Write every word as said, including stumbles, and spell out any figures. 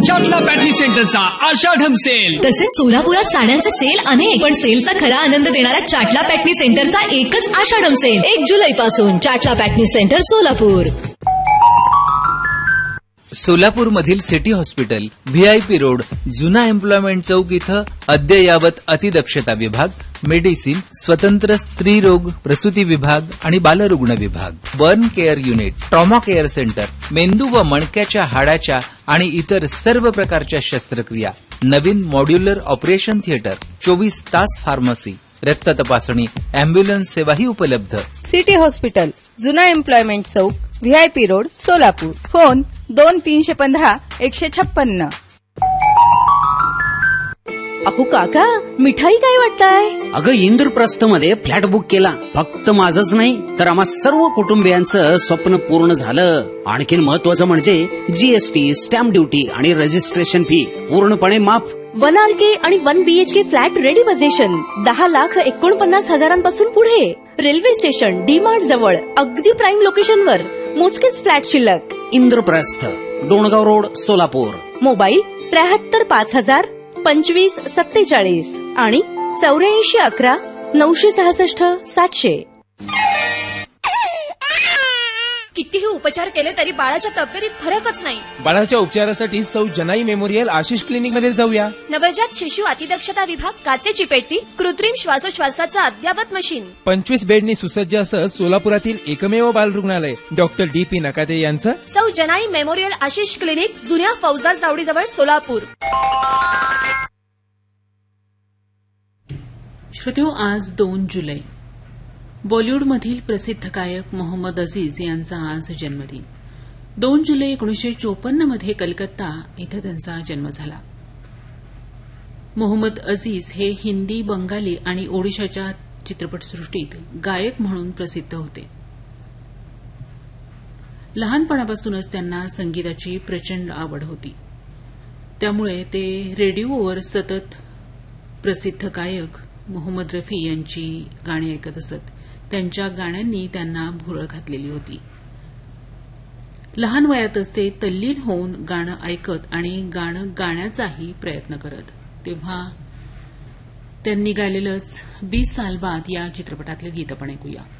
चाटला पॅटनी सेंटरचा आषाढम सेल. तसेच सोलापुरात साड्यांचे सेल अनेक, पण सेलचा खरा आनंद देणारा चाटला पॅटनी सेंटरचा एकच आषाढम सेल एक जुलै पासून. चाटला पॅटनी centre Solapur. सोलापूरमधील city hospital, VIP road, जुना एम्प्लॉयमेंट चौक इथं अद्ययावत अतिदक्षता विभाग, मेडिसिन, स्वतंत्र स्त्री रोग प्रसूती विभाग आणि बालरुग्ण विभाग, burn care unit, trauma care centre, मेंदू व मणक्याच्या हाडाच्या आणि इतर सर्व प्रकारच्या शस्त्रक्रिया, नवीन मॉड्युलर ऑपरेशन थिएटर, चोवीस तास फार्मसी, रक्त तपासणी, अँब्युलन्स सेवाही उपलब्ध. सिटी हॉस्पिटल, जुना एम्प्लॉयमेंट चौक, व्हीआयपी रोड, सोलापूर. फोन दोन तीनशे पंधरा एकशे छप्पन्न. अहो काका, मिठाई काय वाटताय? अगं इंद्रप्रस्थमध्ये फ्लॅट बुक केला. फक्त माझंच नाही तर आम्हा सर्व कुटुंबियांचं स्वप्न पूर्ण झालं. आणखीन महत्वाचं म्हणजे जीएसटी, स्टॅम्प ड्युटी आणि रजिस्ट्रेशन फी पूर्णपणे माफ. वन आर के आणि one BHK flat ready position. दहा लाख एकोणपन्नास हजारांपासून पुढे. रेल्वे स्टेशन, डी मार्ट जवळ, अगदी प्राईम लोकेशनवर. मोजकेच फ्लॅट शिल्लक. इंद्रप्रस्थ, डोणगाव रोड, सोलापूर. मोबाईल त्र्याहत्तर पाच हजार पंचवीस सत्तेचाळीस आणि चौऱ्याऐंशी अकरा नऊशे सहासष्ट सातशे. कितीही उपचार केले तरी बाळाच्या तब्येतीत फरकच नाही. बाळाच्या उपचारासाठी सौ जनाई मेमोरियल आशिष क्लिनिक मध्ये जाऊया. नवजात शिशु अतिदक्षता विभाग, काचेची पेटी, कृत्रिम श्वासोच्छवासाचा अद्ययावत मशीन, पंचवीस बेडनी सुसज्ज असं सोलापुरातील एकमेव बालरुग्णालय डॉक्टर डी पी नकाते यांचं. सौ जनाई मेमोरियल आशिष क्लिनिक, जुन्या फौजदार चावडीजवळ, सोलापूर. श्रोत्यो, आज दोन जुलै. बॉलिवूडमधील प्रसिद्ध गायक मोहम्मद अजीज यांचा आज जन्मदिन. दोन जुलै एकोणीसशे चोपन्न मध्ये कलकत्ता इथं त्यांचा जन्म झाला. मोहम्मद अजीज हे हिंदी, बंगाली आणि ओडिशाच्या चित्रपटसृष्टीत गायक म्हणून प्रसिद्ध होते. लहानपणापासूनच त्यांना संगीताची प्रचंड आवड होती. त्यामुळे ते रेडिओवर सतत प्रसिद्ध गायक मोहम्मद रफी यांची गाणी ऐकत असत. त्यांच्या गाण्यांनी त्यांना भुरळ घातलेली होती. लहान वयातच ते तल्लीन होऊन गाणं ऐकत आणि गाणं गाण्याचाही प्रयत्न करत. तेव्हा त्यांनी गायलेलंच बीस साल बाद या चित्रपटातलं गीत आपण ऐकूया.